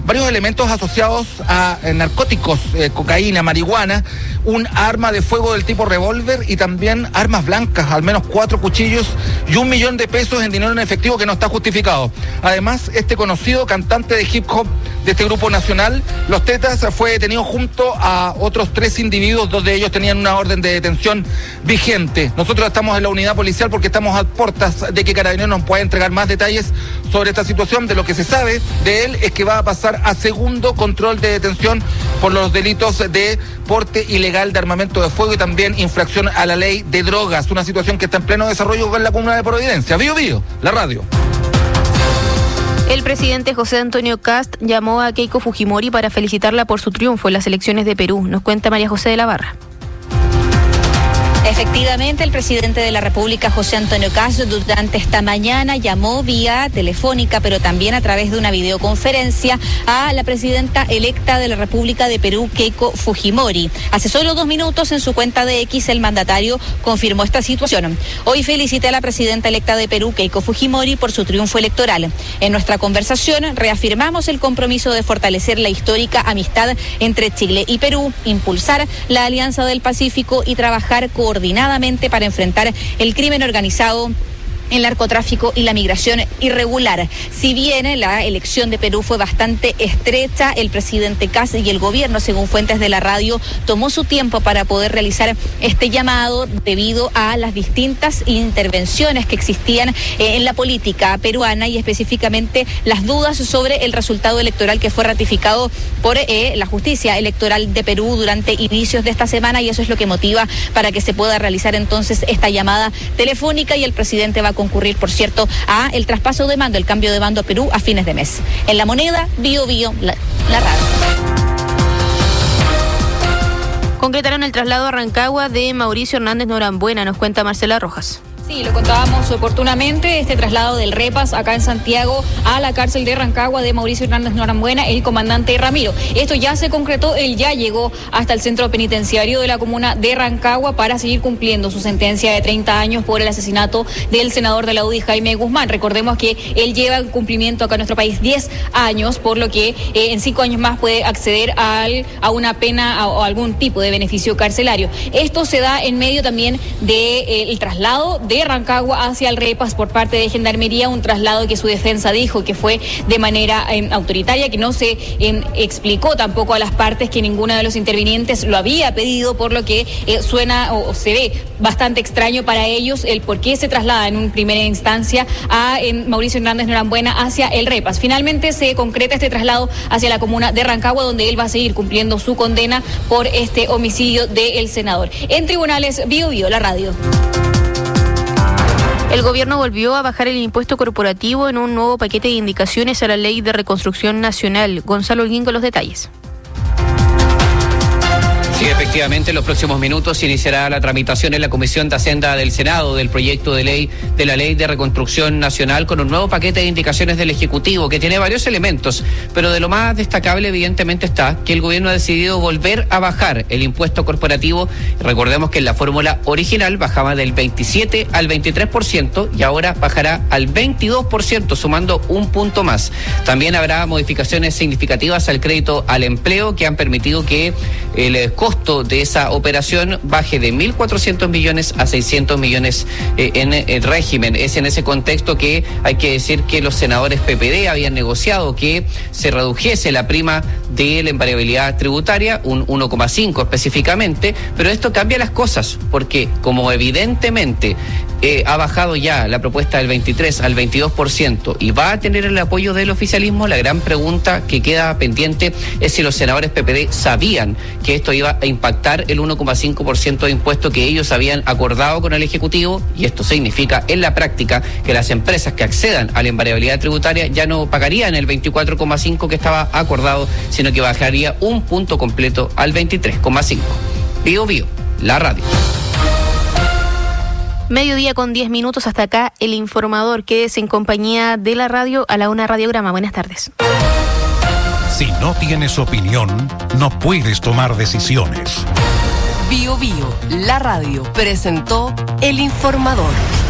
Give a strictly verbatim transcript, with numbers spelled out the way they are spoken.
varios elementos asociados a eh, narcóticos, eh, cocaína, marihuana, un arma de fuego del tipo revólver y también armas blancas, al menos cuatro cuchillos y un millón de pesos en dinero en efectivo que no está justificado. Además, este conocido cantante de hip hop de este grupo nacional, Los Tetas, fue detenido junto a otros tres individuos, dos de ellos tenían una orden de detención vigente. Nosotros estamos en la unidad policial porque estamos a puertas de que Carabineros nos pueda entregar más detalles sobre esta situación. De lo que se sabe de él es que va a pasar a segundo control de detención por los delitos de porte ilegal de armamento de fuego y también infracción a la ley de drogas, una situación que está en pleno desarrollo con la comuna de Providencia. Bío Bío, la radio. El presidente José Antonio Kast llamó a Keiko Fujimori para felicitarla por su triunfo en las elecciones de Perú. Nos cuenta María José de la Barra. Efectivamente, el presidente de la República, José Antonio Kast, durante esta mañana llamó vía telefónica, pero también a través de una videoconferencia, a la presidenta electa de la República de Perú, Keiko Fujimori. Hace solo dos minutos, en su cuenta de X, el mandatario confirmó esta situación. Hoy felicité a la presidenta electa de Perú, Keiko Fujimori, por su triunfo electoral. En nuestra conversación reafirmamos el compromiso de fortalecer la histórica amistad entre Chile y Perú, impulsar la Alianza del Pacífico y trabajar coordinadamente coordinadamente para enfrentar el crimen organizado, el narcotráfico y la migración irregular. Si bien la elección de Perú fue bastante estrecha, el presidente Kast y el gobierno, según fuentes de la radio, tomó su tiempo para poder realizar este llamado debido a las distintas intervenciones que existían eh, en la política peruana y específicamente las dudas sobre el resultado electoral que fue ratificado por eh, la justicia electoral de Perú durante inicios de esta semana, y eso es lo que motiva para que se pueda realizar entonces esta llamada telefónica, y el presidente va a concurrir, por cierto, a el traspaso de mando, el cambio de mando a Perú a fines de mes. En La Moneda, Bío Bío, la, la radio. Concretaron el traslado a Rancagua de Mauricio Hernández Norambuena, nos cuenta Marcela Rojas. Sí, lo contábamos oportunamente, este traslado del Repas acá en Santiago a la cárcel de Rancagua de Mauricio Hernández Norambuena, el comandante Ramiro. Esto ya se concretó, él ya llegó hasta el centro penitenciario de la comuna de Rancagua para seguir cumpliendo su sentencia de treinta años por el asesinato del senador de la U D I, Jaime Guzmán. Recordemos que él lleva en cumplimiento acá en nuestro país diez años, por lo que eh, en cinco años más puede acceder al, a una pena o algún tipo de beneficio carcelario. Esto se da en medio también del de, eh, traslado de de Rancagua hacia el Repas por parte de Gendarmería, un traslado que su defensa dijo que fue de manera eh, autoritaria, que no se eh, explicó tampoco a las partes que ninguno de los intervinientes lo había pedido, por lo que eh, suena o, o se ve bastante extraño para ellos el por qué se traslada en una primera instancia a eh, Mauricio Hernández Norambuena hacia el Repas. Finalmente se concreta este traslado hacia la comuna de Rancagua, donde él va a seguir cumpliendo su condena por este homicidio del senador. En tribunales, Bío Bío, la radio. El gobierno volvió a bajar el impuesto corporativo en un nuevo paquete de indicaciones a la Ley de Reconstrucción Nacional. Gonzalo Holguín con los detalles. Sí, efectivamente, en los próximos minutos se iniciará la tramitación en la Comisión de Hacienda del Senado del proyecto de ley de la Ley de Reconstrucción Nacional, con un nuevo paquete de indicaciones del Ejecutivo que tiene varios elementos, pero de lo más destacable evidentemente está que el gobierno ha decidido volver a bajar el impuesto corporativo. Recordemos que en la fórmula original bajaba del veintisiete al veintitrés por ciento y ahora bajará al veintidós por ciento, sumando un punto más. También habrá modificaciones significativas al crédito al empleo que han permitido que el costo de esa operación baje de mil cuatrocientos millones a seiscientos millones eh, en el régimen. Es en ese contexto que hay que decir que los senadores P P D habían negociado que se redujese la prima de la invariabilidad tributaria, un uno coma cinco específicamente, pero esto cambia las cosas, porque como evidentemente eh, ha bajado ya la propuesta del veintitrés al veintidós por ciento y va a tener el apoyo del oficialismo, la gran pregunta que queda pendiente es si los senadores P P D sabían que esto iba a impactar el uno coma cinco por ciento de impuesto que ellos habían acordado con el Ejecutivo, y esto significa en la práctica que las empresas que accedan a la invariabilidad tributaria ya no pagarían el veinticuatro coma cinco que estaba acordado, sino que bajaría un punto completo al veintitrés coma cinco. Bío Bío, la radio. Mediodía con diez minutos, hasta acá el informador. Quédese en compañía de la radio a la una Radiograma. Buenas tardes. Si no tienes opinión, no puedes tomar decisiones. Bío Bío, la radio, presentó El Informador.